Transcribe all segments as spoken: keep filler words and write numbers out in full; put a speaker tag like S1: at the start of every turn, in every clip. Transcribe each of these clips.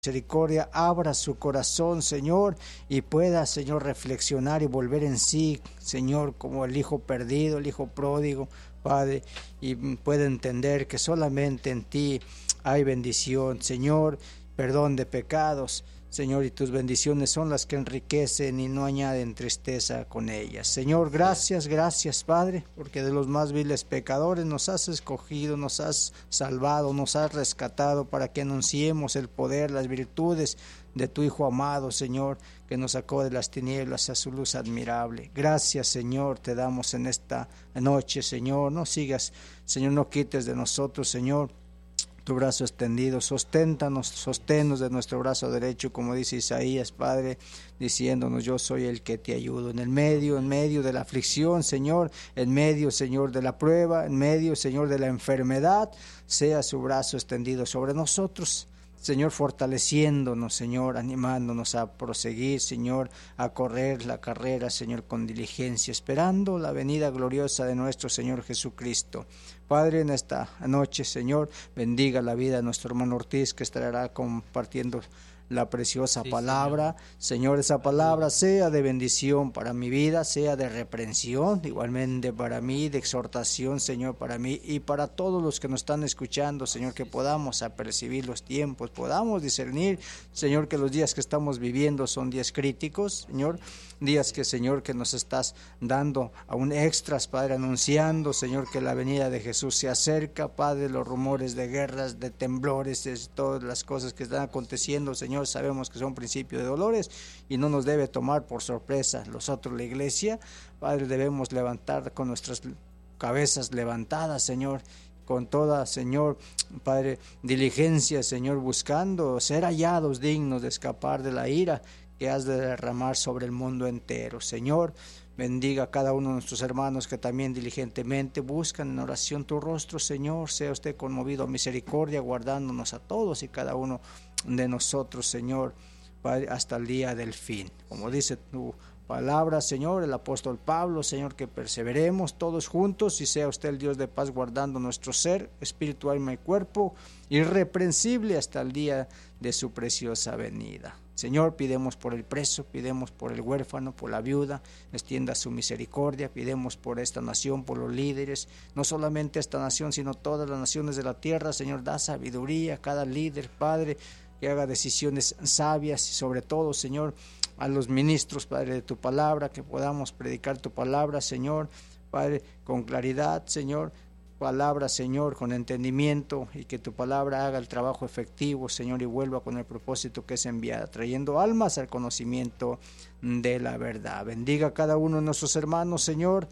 S1: misericordia, abra su corazón, Señor, y pueda, Señor, reflexionar y volver en sí, Señor, como el hijo perdido, el hijo pródigo, Padre, y pueda entender que solamente en ti hay bendición, Señor, perdón de pecados, Señor, y tus bendiciones son las que enriquecen y no añaden tristeza con ellas. Señor, gracias, gracias, Padre, porque de los más viles pecadores nos has escogido, nos has salvado, nos has rescatado para que anunciemos el poder, las virtudes de tu Hijo amado, Señor, que nos sacó de las tinieblas a su luz admirable. Gracias, Señor, te damos en esta noche, Señor. No sigas, Señor, no quites de nosotros, Señor, tu brazo extendido, sosténtanos, sosténnos de nuestro brazo derecho, como dice Isaías, Padre, diciéndonos: yo soy el que te ayudo. En el medio, en medio de la aflicción, Señor, en medio, Señor, de la prueba, en medio, Señor, de la enfermedad, sea su brazo extendido sobre nosotros, Señor, fortaleciéndonos, Señor, animándonos a proseguir, Señor, a correr la carrera, Señor, con diligencia, esperando la venida gloriosa de nuestro Señor Jesucristo. Padre, en esta noche, Señor, bendiga la vida de nuestro hermano Ortiz, que estará compartiendo la preciosa sí, palabra. Señor. Señor, esa palabra sea de bendición para mi vida, sea de reprensión, igualmente para mí, de exhortación, Señor, para mí y para todos los que nos están escuchando, Señor, que podamos apercibir los tiempos, podamos discernir, Señor, que los días que estamos viviendo son días críticos, Señor, días que, Señor, que nos estás dando aún extras, Padre, anunciando, Señor, que la venida de Jesús se acerca, Padre, los rumores de guerras, de temblores, de todas las cosas que están aconteciendo, Señor, sabemos que son principios de dolores y no nos debe tomar por sorpresa. Nosotros, la iglesia, Padre, debemos levantar con nuestras cabezas levantadas, Señor, con toda, Señor, Padre, diligencia, Señor, buscando ser hallados dignos de escapar de la ira que has de derramar sobre el mundo entero. Señor, bendiga a cada uno de nuestros hermanos que también diligentemente buscan en oración tu rostro, Señor. Sea usted conmovido a misericordia, guardándonos a todos y cada uno de nosotros, Señor, hasta el día del fin. Como dice tu palabra, Señor, el apóstol Pablo, Señor, que perseveremos todos juntos y sea usted el Dios de paz guardando nuestro ser, espíritu, alma y cuerpo, irreprensible hasta el día de su preciosa venida. Señor, pidemos por el preso, pidemos por el huérfano, por la viuda, extienda su misericordia, pidemos por esta nación, por los líderes, no solamente esta nación, sino todas las naciones de la tierra. Señor, da sabiduría a cada líder, Padre, que haga decisiones sabias y sobre todo, Señor, a los ministros, Padre, de tu palabra, que podamos predicar tu palabra, Señor, Padre, con claridad, Señor, palabra, Señor, con entendimiento, y que tu palabra haga el trabajo efectivo, Señor, y vuelva con el propósito que es enviada, trayendo almas al conocimiento de la verdad. Bendiga a cada uno de nuestros hermanos, Señor,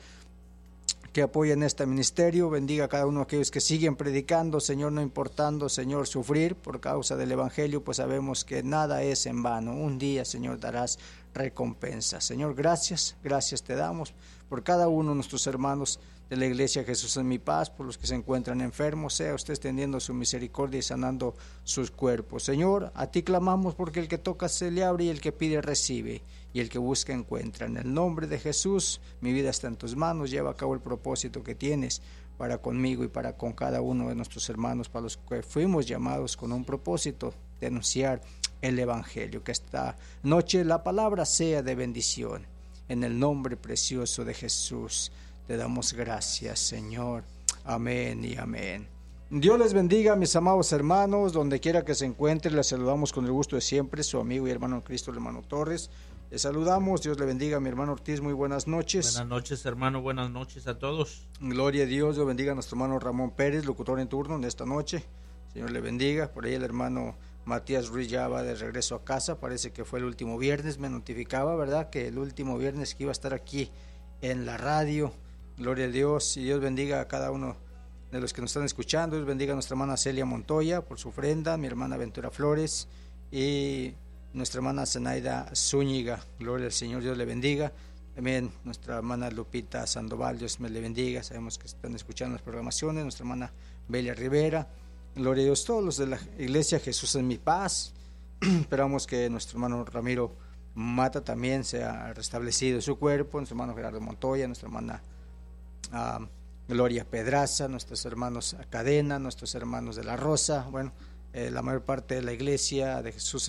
S1: que apoyan este ministerio. Bendiga a cada uno de aquellos que siguen predicando, Señor, no importando, Señor, sufrir por causa del evangelio, pues sabemos que nada es en vano. Un día, Señor, darás recompensa. Señor, gracias, gracias te damos por cada uno de nuestros hermanos de la iglesia Jesús en mi paz, por los que se encuentran enfermos, sea usted extendiendo su misericordia y sanando sus cuerpos. Señor, a ti clamamos, porque el que toca se le abre y el que pide recibe y el que busca encuentra. En el nombre de Jesús, mi vida está en tus manos, lleva a cabo el propósito que tienes para conmigo y para con cada uno de nuestros hermanos, para los que fuimos llamados con un propósito de anunciar el evangelio. Que esta noche la palabra sea de bendición. En el nombre precioso de Jesús te damos gracias, Señor. Amén y amén. Dios les bendiga, mis amados hermanos, donde quiera que se encuentren. Les saludamos con el gusto de siempre, su amigo y hermano en Cristo, el hermano Torres. Les saludamos, Dios le bendiga a mi hermano Ortiz, muy buenas noches.
S2: Buenas noches, hermano, buenas noches a todos.
S1: Gloria a Dios, Dios bendiga a nuestro hermano Ramón Pérez, locutor en turno de esta noche. Señor le bendiga. Por ahí el hermano Matías Ruiz ya va de regreso a casa, parece que fue el último viernes, me notificaba, ¿verdad?, que el último viernes que iba a estar aquí en la radio. Gloria a Dios, y Dios bendiga a cada uno de los que nos están escuchando. Dios bendiga a nuestra hermana Celia Montoya por su ofrenda, mi hermana Ventura Flores y nuestra hermana Zenaida Zúñiga. Gloria al Señor, Dios le bendiga. También nuestra hermana Lupita Sandoval, Dios me le bendiga. Sabemos que están escuchando las programaciones. Nuestra hermana Belia Rivera. Gloria a Dios, todos los de la iglesia Jesús en mi paz. Esperamos que nuestro hermano Ramiro Mata también sea restablecido su cuerpo, nuestro hermano Gerardo Montoya, nuestra hermana uh, Gloria Pedraza, nuestros hermanos Cadena, nuestros hermanos de la Rosa, bueno, eh, la mayor parte de la iglesia de Jesús